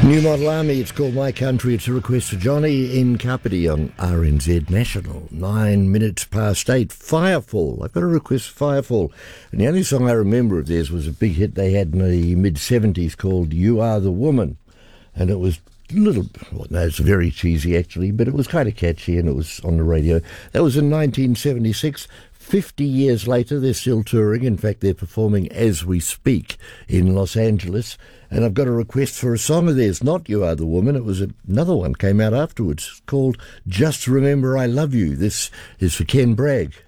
New Model Army, it's called My Country. It's a request for Johnny in Kapiti on RNZ National. 9 minutes past 8. Firefall. I've got a request for Firefall. And the only song I remember of theirs was a big hit they had in the mid-70s called You Are the Woman. And it was it's very cheesy actually, but it was kind of catchy and it was on the radio. That was in 1976. 50 years later, they're still touring. In fact, they're performing as we speak in Los Angeles. And I've got a request for a song of theirs, not You Are the Woman. It was another one, came out afterwards, called Just Remember I Love You. This is for Ken Bragg.